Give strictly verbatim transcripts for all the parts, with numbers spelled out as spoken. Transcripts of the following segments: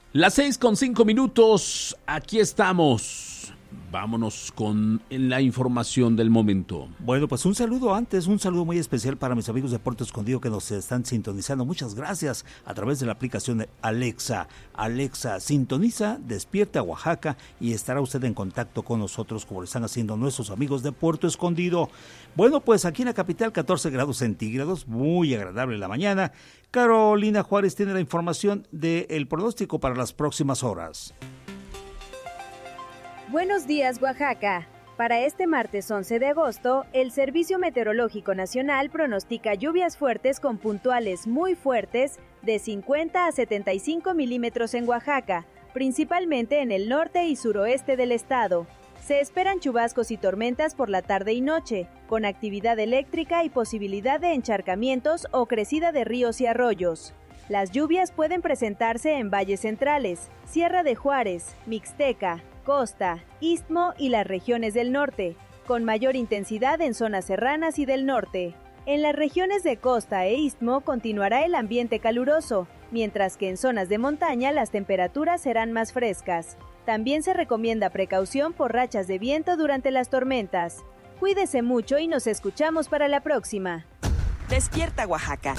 Las seis con cinco minutos, aquí estamos. Vámonos con la información del momento. Bueno, pues un saludo antes, un saludo muy especial para mis amigos de Puerto Escondido que nos están sintonizando. Muchas gracias a través de la aplicación de Alexa. Alexa, sintoniza, despierta Oaxaca y estará usted en contacto con nosotros como lo están haciendo nuestros amigos de Puerto Escondido. Bueno, pues aquí en la capital catorce grados centígrados, muy agradable la mañana. Carolina Juárez tiene la información del pronóstico para las próximas horas. Buenos días, Oaxaca. Para este martes once de agosto, el Servicio Meteorológico Nacional pronostica lluvias fuertes con puntuales muy fuertes de cincuenta a setenta y cinco milímetros en Oaxaca, principalmente en el norte y suroeste del estado. Se esperan chubascos y tormentas por la tarde y noche, con actividad eléctrica y posibilidad de encharcamientos o crecida de ríos y arroyos. Las lluvias pueden presentarse en valles centrales, Sierra de Juárez, Mixteca, Costa, Istmo y las regiones del norte, con mayor intensidad en zonas serranas y del norte. En las regiones de Costa e Istmo continuará el ambiente caluroso, mientras que en zonas de montaña las temperaturas serán más frescas. También se recomienda precaución por rachas de viento durante las tormentas. Cuídese mucho y nos escuchamos para la próxima. Despierta Oaxaca.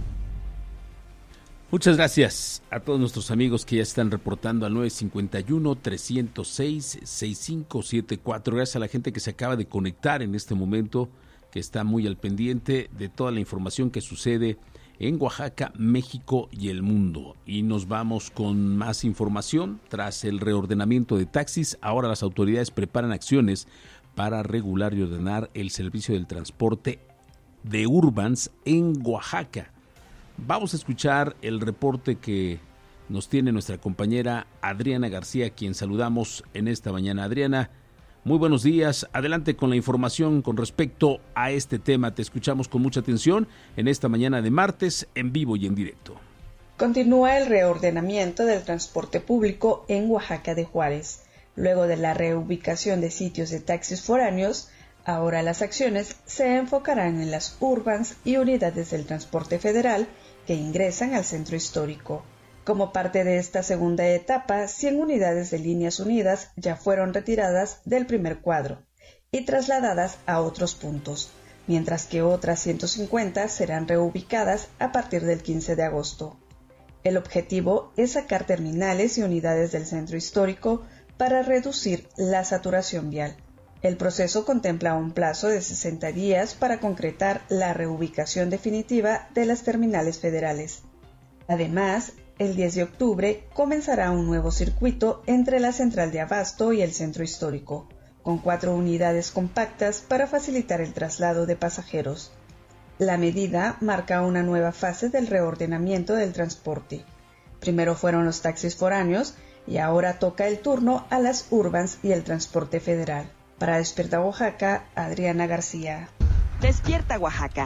Muchas gracias a todos nuestros amigos que ya están reportando al nueve cinco uno, tres cero seis, seis cinco siete cuatro. Gracias a la gente que se acaba de conectar en este momento, que está muy al pendiente de toda la información que sucede en Oaxaca, México y el mundo. Y nos vamos con más información. Tras el reordenamiento de taxis, ahora las autoridades preparan acciones para regular y ordenar el servicio del transporte de Urbans en Oaxaca. Vamos a escuchar el reporte que nos tiene nuestra compañera Adriana García, quien saludamos en esta mañana. Adriana, muy buenos días. Adelante con la información con respecto a este tema. Te escuchamos con mucha atención en esta mañana de martes, en vivo y en directo. Continúa el reordenamiento del transporte público en Oaxaca de Juárez. Luego de la reubicación de sitios de taxis foráneos, ahora las acciones se enfocarán en las urbans y unidades del transporte federal que ingresan al centro histórico. Como parte de esta segunda etapa, cien unidades de Líneas Unidas ya fueron retiradas del primer cuadro y trasladadas a otros puntos, mientras que otras ciento cincuenta serán reubicadas a partir del quince de agosto. El objetivo es sacar terminales y unidades del centro histórico para reducir la saturación vial. El proceso contempla un plazo de sesenta días para concretar la reubicación definitiva de las terminales federales. Además, el diez de octubre comenzará un nuevo circuito entre la central de abasto y el centro histórico, con cuatro unidades compactas para facilitar el traslado de pasajeros. La medida marca una nueva fase del reordenamiento del transporte. Primero fueron los taxis foráneos y ahora toca el turno a las urbans y el transporte federal. Para Despierta Oaxaca, Adriana García. Despierta Oaxaca.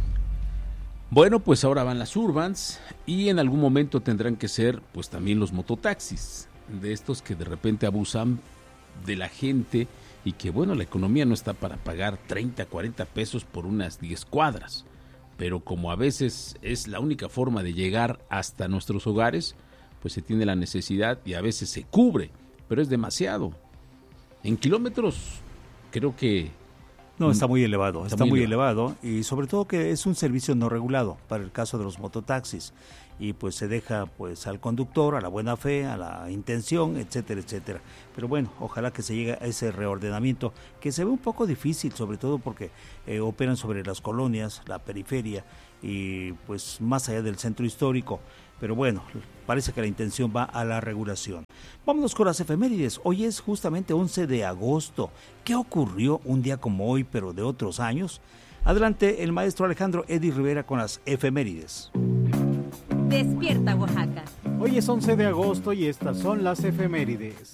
Bueno, pues ahora van las urbans y en algún momento tendrán que ser pues también los mototaxis, de estos que de repente abusan de la gente y que bueno, la economía no está para pagar treinta, cuarenta pesos por unas diez cuadras, pero como a veces es la única forma de llegar hasta nuestros hogares, pues se tiene la necesidad y a veces se cubre, pero es demasiado. En kilómetros, creo que... No, está muy elevado, está, está muy, muy elevado. elevado y sobre todo que es un servicio no regulado para el caso de los mototaxis y pues se deja pues al conductor, a la buena fe, a la intención, etcétera, etcétera. Pero bueno, ojalá que se llegue a ese reordenamiento que se ve un poco difícil, sobre todo porque eh, operan sobre las colonias, la periferia y pues más allá del centro histórico. Pero bueno, parece que la intención va a la regulación. Vámonos con las efemérides. Hoy es justamente once de agosto. ¿Qué ocurrió un día como hoy, pero de otros años? Adelante, el maestro Alejandro Eddy Rivera con las efemérides. Despierta Oaxaca. Hoy es once de agosto y estas son las efemérides.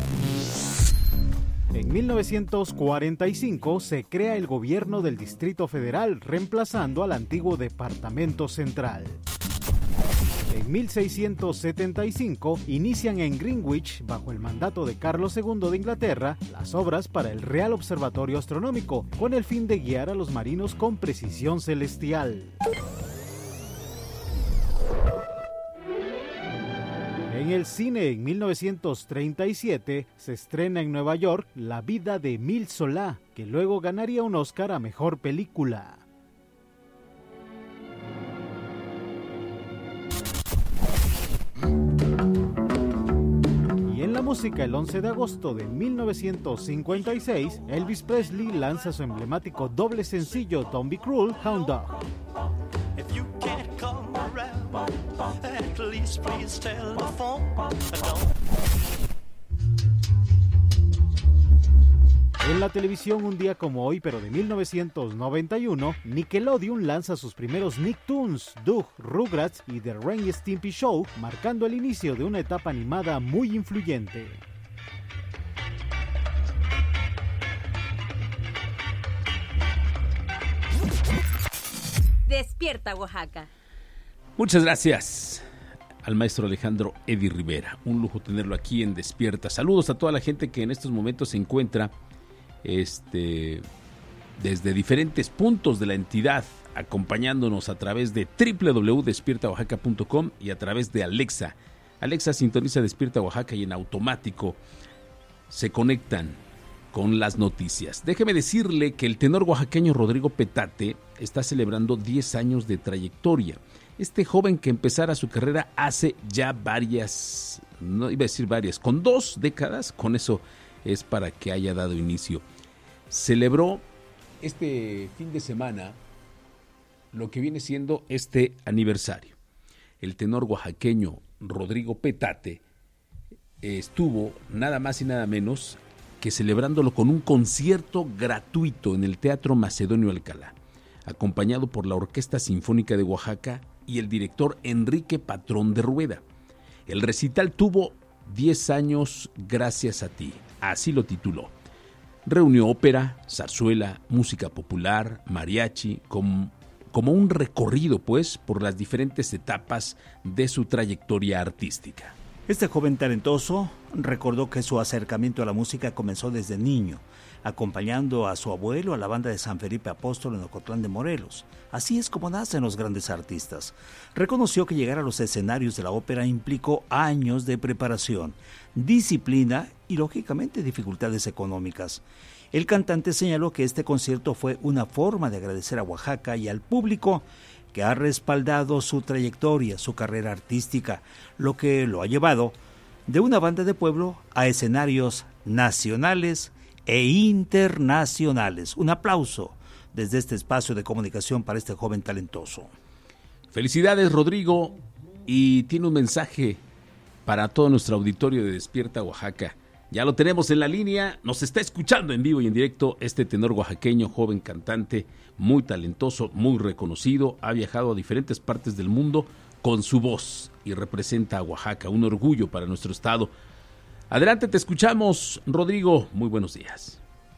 En mil novecientos cuarenta y cinco se crea el gobierno del Distrito Federal, reemplazando al antiguo Departamento Central. En mil seiscientos setenta y cinco inician en Greenwich, bajo el mandato de Carlos segundo de Inglaterra, las obras para el Real Observatorio Astronómico, con el fin de guiar a los marinos con precisión celestial. En el cine, en mil novecientos treinta y siete, se estrena en Nueva York La vida de Émile Zola, que luego ganaría un Oscar a Mejor Película. Y en la música, el once de agosto de mil novecientos cincuenta y seis, Elvis Presley lanza su emblemático doble sencillo Don't Be Cruel, Hound Dog. At least please tell the phone. En la televisión, un día como hoy, pero de mil novecientos noventa y uno, Nickelodeon lanza sus primeros Nicktoons, Doug, Rugrats y The Ren y Stimpy Show, marcando el inicio de una etapa animada muy influyente. Despierta Oaxaca. Muchas gracias al maestro Alejandro Eddie Rivera. Un lujo tenerlo aquí en Despierta. Saludos a toda la gente que en estos momentos se encuentra este, desde diferentes puntos de la entidad, acompañándonos a través de doble u doble u doble u punto despierta oaxaca punto com y a través de Alexa. Alexa sintoniza Despierta Oaxaca y en automático se conectan con las noticias. Déjeme decirle que el tenor oaxaqueño Rodrigo Petate está celebrando diez años de trayectoria. Este joven que empezara su carrera hace ya varias, no iba a decir varias, con dos décadas, con eso es para que haya dado inicio. Celebró este fin de semana lo que viene siendo este aniversario. El tenor oaxaqueño Rodrigo Petate estuvo nada más y nada menos que celebrándolo con un concierto gratuito en el Teatro Macedonio Alcalá, acompañado por la Orquesta Sinfónica de Oaxaca y el director Enrique Patrón de Rueda. El recital tuvo diez años gracias a ti, así lo tituló. Reunió ópera, zarzuela, música popular, mariachi, como, como un recorrido pues por las diferentes etapas de su trayectoria artística. Este joven talentoso recordó que su acercamiento a la música comenzó desde niño, acompañando a su abuelo a la banda de San Felipe Apóstol en Ocotlán de Morelos. Así es como nacen los grandes artistas. Reconoció que llegar a los escenarios de la ópera implicó años de preparación, disciplina y, lógicamente, dificultades económicas. El cantante señaló que este concierto fue una forma de agradecer a Oaxaca y al público que ha respaldado su trayectoria, su carrera artística, lo que lo ha llevado de una banda de pueblo a escenarios nacionales e internacionales. Un aplauso desde este espacio de comunicación para este joven talentoso. Felicidades, Rodrigo, y tiene un mensaje para todo nuestro auditorio de Despierta Oaxaca. Ya lo tenemos en la línea, nos está escuchando en vivo y en directo este tenor oaxaqueño, joven cantante, muy talentoso, muy reconocido, ha viajado a diferentes partes del mundo con su voz y representa a Oaxaca, un orgullo para nuestro estado. Adelante, te escuchamos, Rodrigo, muy buenos días.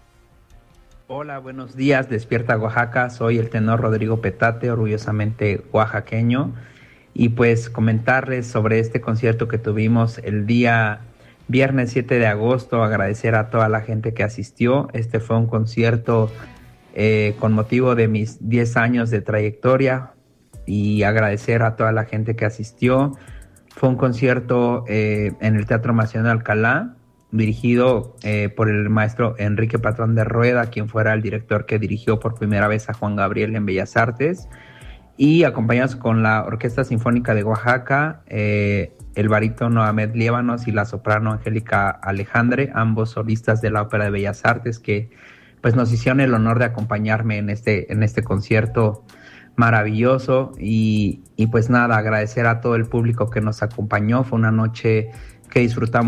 Hola, buenos días, Despierta Oaxaca, soy el tenor Rodrigo Petate, orgullosamente oaxaqueño, y pues comentarles sobre este concierto que tuvimos el día viernes siete de agosto, agradecer a toda la gente que asistió. Este fue un concierto eh, con motivo de mis diez años de trayectoria y agradecer a toda la gente que asistió. Fue un concierto eh, en el Teatro Macedonio Alcalá, dirigido eh, por el maestro Enrique Patrón de Rueda, quien fuera el director que dirigió por primera vez a Juan Gabriel en Bellas Artes, y acompañados con la Orquesta Sinfónica de Oaxaca, eh, el barítono Ahmed Liébanos y la soprano Angélica Alejandre, ambos solistas de la Ópera de Bellas Artes, que pues nos hicieron el honor de acompañarme en este, en este concierto maravilloso. Y, y pues nada, agradecer a todo el público que nos acompañó. Fue una noche que disfrutamos